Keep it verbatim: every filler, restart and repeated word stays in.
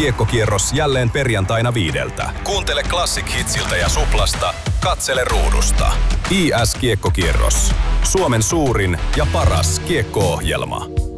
Kiekkokierros jälleen perjantaina viideltä. Kuuntele Classic Hitsiltä ja Suplasta, katsele ruudusta. I S Kiekkokierros. Suomen suurin ja paras kiekko-ohjelma.